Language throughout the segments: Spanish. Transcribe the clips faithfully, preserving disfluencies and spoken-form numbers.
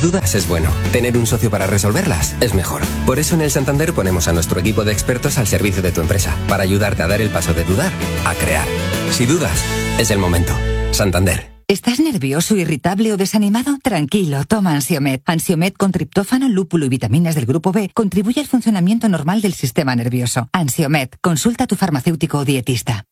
dudas es bueno. Tener un socio para resolverlas es mejor. Por eso en el Santander ponemos a nuestro equipo de expertos al servicio de tu empresa, para ayudarte a dar el paso de dudar a crear. Si dudas, es el momento. Santander. ¿Estás nervioso, irritable o desanimado? Tranquilo, toma Ansiomed. Ansiomed con triptófano, lúpulo y vitaminas del grupo B contribuye al funcionamiento normal del sistema nervioso. Ansiomed, consulta a tu farmacéutico o dietista.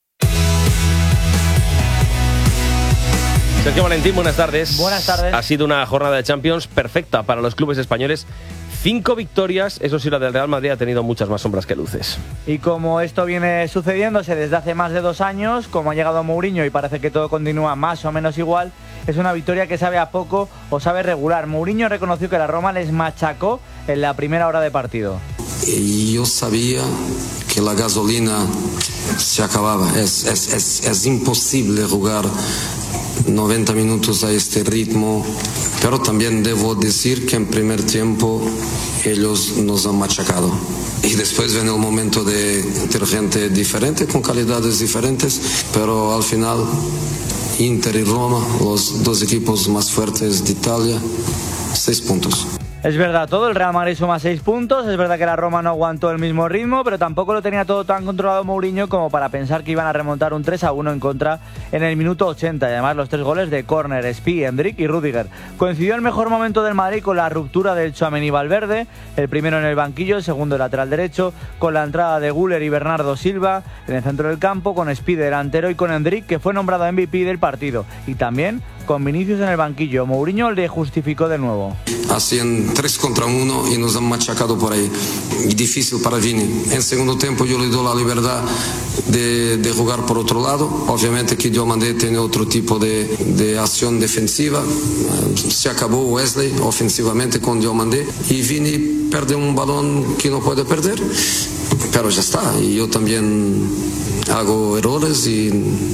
Sergio Valentín, buenas tardes. Buenas tardes. Ha sido una jornada de Champions perfecta para los clubes españoles. Cinco victorias, eso sí, la del Real Madrid ha tenido muchas más sombras que luces. Y como esto viene sucediéndose desde hace más de dos años, como ha llegado Mourinho y parece que todo continúa más o menos igual, es una victoria que sabe a poco o sabe regular. Mourinho reconoció que la Roma les machacó en la primera hora de partido. Y yo sabía que la gasolina se acababa. Es, es, es, es imposible jugar noventa minutos a este ritmo, pero también debo decir que en primer tiempo ellos nos han machacado. Y después viene el momento de tener gente diferente, con calidades diferentes, pero al final Inter y Roma, los dos equipos más fuertes de Italia, seis puntos. Es verdad, todo el Real Madrid suma seis puntos, es verdad que la Roma no aguantó el mismo ritmo, pero tampoco lo tenía todo tan controlado Mourinho como para pensar que iban a remontar un tres a uno en contra en el minuto ochenta, y además los tres goles de córner, Spi, Endrick y Rüdiger. Coincidió el mejor momento del Madrid con la ruptura del Tchouaméni Valverde, el primero en el banquillo, el segundo el lateral derecho, con la entrada de Güler y Bernardo Silva en el centro del campo, con Spi de delantero y con Endrick, que fue nombrado M V P del partido, y también con Vinicius en el banquillo. Mourinho le justificó de nuevo. Hacían tres contra uno y nos han machacado por ahí. Y difícil para Vini. En segundo tiempo yo le doy la libertad de, de jugar por otro lado. Obviamente que Diomandé tiene otro tipo de, de acción defensiva. Se acabó Wesley ofensivamente con Diomandé. Y Vini pierde un balón que no puede perder. Pero ya está. Y yo también hago errores y,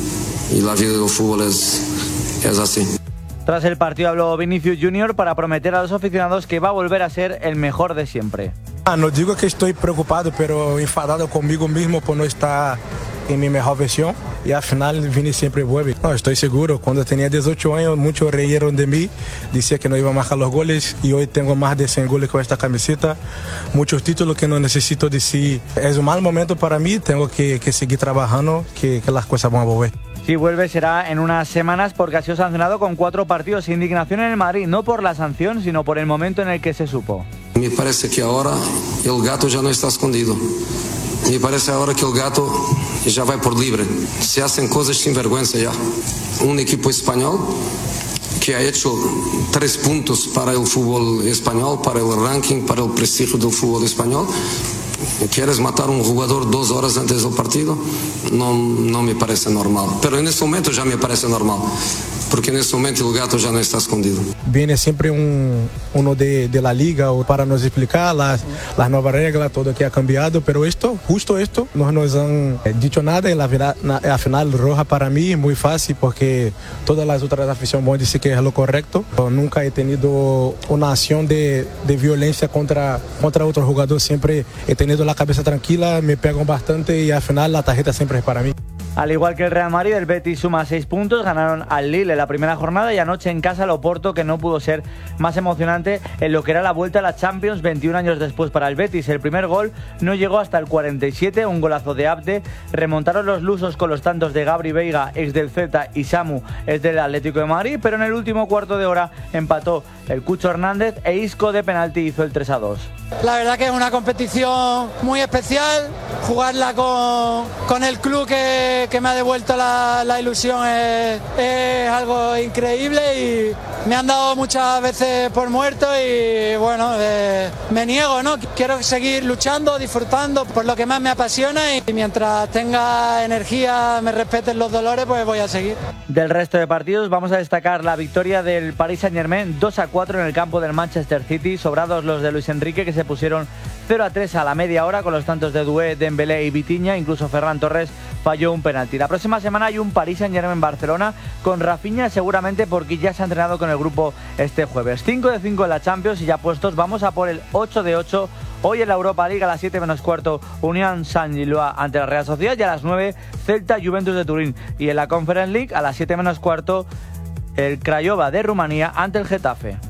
y la vida del fútbol es... es así. Tras el partido habló Vinicius Junior para prometer a los aficionados que va a volver a ser el mejor de siempre. Ah, no digo que estoy preocupado, pero enfadado conmigo mismo por no estar en mi mejor versión. Y al final Vini siempre vuelve. No, estoy seguro. Cuando tenía dieciocho años, muchos reyeron de mí. Decía que no iba a marcar los goles. Y hoy tengo más de cien goles con esta camiseta. Muchos títulos que no necesito decir. Es un mal momento para mí. Tengo que, que seguir trabajando, que, que las cosas van a volver. Si vuelve será en unas semanas porque ha sido sancionado con cuatro partidos. Indignación en el Madrid, no por la sanción, sino por el momento en el que se supo. Me parece que ahora el gato ya no está escondido. Me parece ahora que el gato ya va por libre. Se hacen cosas sin vergüenza ya. Un equipo español que ha hecho tres puntos para el fútbol español, para el ranking, para el prestigio del fútbol español. ¿Quieres matar a un jugador dos horas antes del partido? No, no me parece normal. Pero en este momento ya me parece normal. Porque en este momento el gato ya no está escondido. Viene siempre un, uno de, de la liga para nos explicar las, las nuevas reglas, todo que ha cambiado. Pero esto, justo esto, no nos han dicho nada. Y la, la, la final roja para mí es muy fácil porque todas las otras aficiones van a decir que es lo correcto. Yo nunca he tenido una acción de, de violencia contra, contra otro jugador. Siempre he tenido la cabeza tranquila, me pegan bastante y al final la tarjeta siempre es para mí. Al igual que el Real Madrid, el Betis suma seis puntos, ganaron al Lille en la primera jornada y anoche en casa el Oporto, que no pudo ser más emocionante en lo que era la vuelta a la Champions veintiún años después para el Betis. El primer gol no llegó hasta el cuarenta y siete, un golazo de Abde. Remontaron los lusos con los tantos de Gabri Veiga, ex del Celta, y Samu, ex del Atlético de Madrid, pero en el último cuarto de hora empató el Cucho Hernández e Isco de penalti hizo el tres a dos. La verdad que es una competición muy especial, jugarla con, con el club que, que me ha devuelto la, la ilusión es, es algo increíble y me han dado muchas veces por muerto y bueno, eh, me niego, ¿no? Quiero seguir luchando, disfrutando por lo que más me apasiona y mientras tenga energía, me respeten los dolores, pues voy a seguir. Del resto de partidos vamos a destacar la victoria del Paris Saint-Germain dos a cuatro en el campo del Manchester City, sobrados los de Luis Enrique que se pusieron cero a tres a la media hora con los tantos de Doué, Dembélé y Vitinha, incluso Ferran Torres falló un penalti. La próxima semana hay un Paris Saint-Germain Barcelona con Rafinha seguramente porque ya se ha entrenado con el grupo este jueves. cinco de cinco en la Champions y ya puestos, vamos a por el ocho de ocho. Hoy en la Europa League a las siete menos cuarto Unión Saint-Gilloise ante la Real Sociedad y a las nueve Celta Juventus de Turín. Y en la Conference League a las siete menos cuarto el Craiova de Rumanía ante el Getafe.